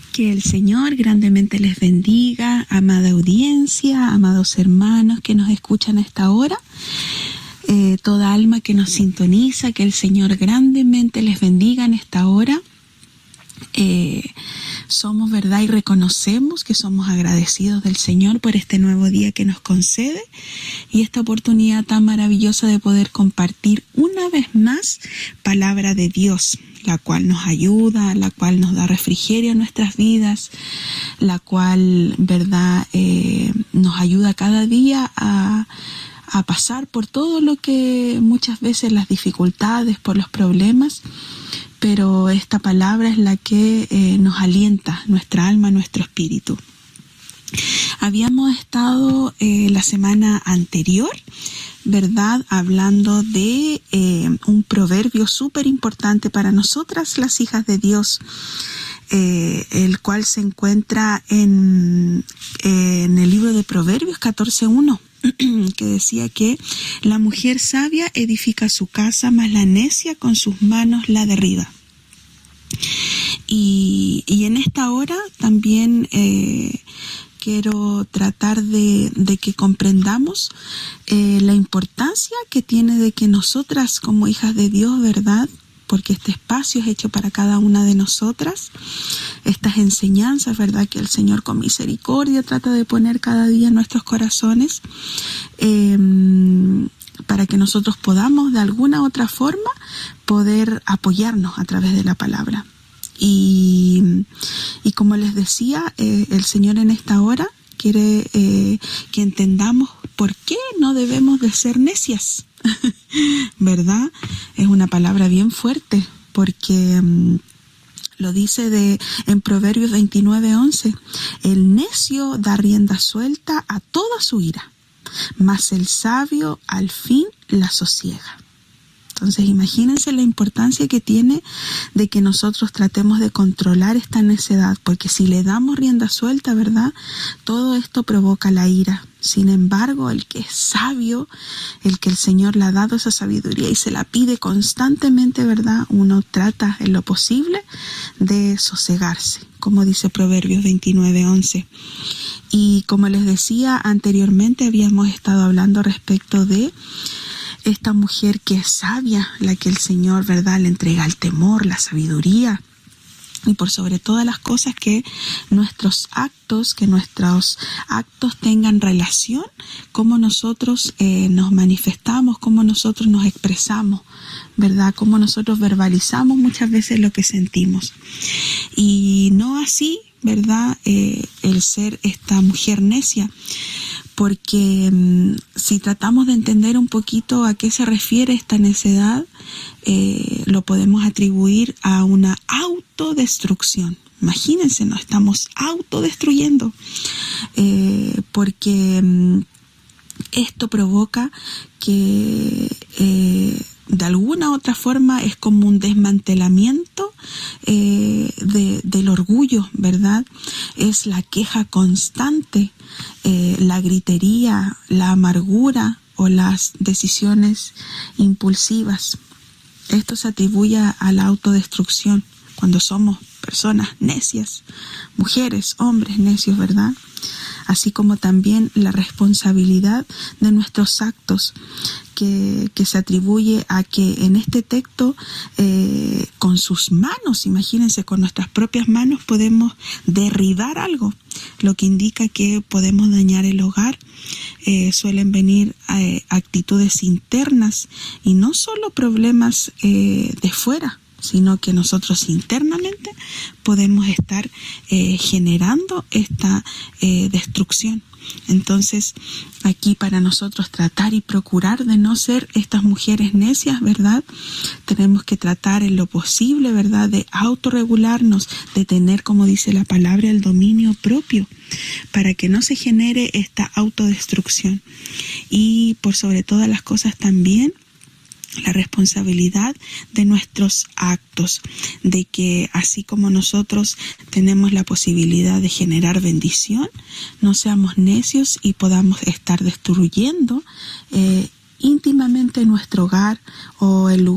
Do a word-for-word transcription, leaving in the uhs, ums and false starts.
Que el Señor grandemente les bendiga, amada audiencia, amados hermanos que nos escuchan a esta hora, eh, toda alma que nos sintoniza, que el Señor grandemente les bendiga en esta hora. Eh, somos verdad y reconocemos que somos agradecidos del Señor por este nuevo día que nos concede y esta oportunidad tan maravillosa de poder compartir una vez más palabra de Dios, la cual nos ayuda, la cual nos da refrigerio en nuestras vidas, la cual, verdad, eh, nos ayuda cada día a, a pasar por todo lo que muchas veces las dificultades, por los problemas, pero esta palabra es la que eh, nos alienta nuestra alma, nuestro espíritu. Habíamos estado eh, la semana anterior, ¿verdad?, hablando de eh, un proverbio súper importante para nosotras, las hijas de Dios, eh, el cual se encuentra en, eh, en el libro de Proverbios catorce uno, que decía que la mujer sabia edifica su casa, mas la necia con sus manos la derriba. Y, y en esta hora también eh, quiero tratar de, de que comprendamos eh, la importancia que tiene de que nosotras como hijas de Dios, ¿verdad?, porque este espacio es hecho para cada una de nosotras, estas enseñanzas, ¿verdad?, que el Señor con misericordia trata de poner cada día en nuestros corazones, eh, para que nosotros podamos de alguna u otra forma poder apoyarnos a través de la palabra. Y, y como les decía, eh, el Señor en esta hora quiere eh, que entendamos por qué no debemos de ser necias, ¿verdad? Es una palabra bien fuerte porque um, lo dice de, en Proverbios veintinueve once, el necio da rienda suelta a toda su ira, mas el sabio al fin la sosiega. Entonces imagínense la importancia que tiene de que nosotros tratemos de controlar esta necedad, porque si le damos rienda suelta, ¿verdad?, todo esto provoca la ira. Sin embargo, el que es sabio, el que el Señor le ha dado esa sabiduría y se la pide constantemente, ¿verdad?, uno trata en lo posible de sosegarse, como dice Proverbios veintinueve once. Y como les decía anteriormente, habíamos estado hablando respecto de esta mujer que es sabia, la que el Señor, ¿verdad?, le entrega el temor, la sabiduría, y por sobre todas las cosas que nuestros actos, que nuestros actos tengan relación, cómo nosotros eh, nos manifestamos, cómo nosotros nos expresamos, ¿verdad?, cómo nosotros verbalizamos muchas veces lo que sentimos. Y no así, ¿verdad?, eh, el ser esta mujer necia, porque um, si tratamos de entender un poquito a qué se refiere esta necedad, eh, lo podemos atribuir a una autodestrucción. Imagínense, nos estamos autodestruyendo, eh, porque um, esto provoca que eh, de alguna u otra forma es como un desmantelamiento eh, de, del orgullo, ¿verdad? Es la queja constante, eh, la gritería, la amargura o las decisiones impulsivas. Esto se atribuye a la autodestrucción cuando somos personas necias, mujeres, hombres necios, ¿verdad? Así como también la responsabilidad de nuestros actos que, que se atribuye a que en este texto eh, con sus manos, imagínense, con nuestras propias manos podemos derribar algo, lo que indica que podemos dañar el hogar. Eh, suelen venir eh, actitudes internas y no solo problemas eh, de fuera, sino que nosotros internamente podemos estar eh, generando esta eh, destrucción. Entonces, aquí para nosotros tratar y procurar de no ser estas mujeres necias, ¿verdad?, tenemos que tratar en lo posible, ¿verdad?, de autorregularnos, de tener, como dice la palabra, el dominio propio, para que no se genere esta autodestrucción. Y por sobre todas las cosas también, la responsabilidad de nuestros actos, de que así como nosotros tenemos la posibilidad de generar bendición, no seamos necios y podamos estar destruyendo eh, íntimamente nuestro hogar o el lugar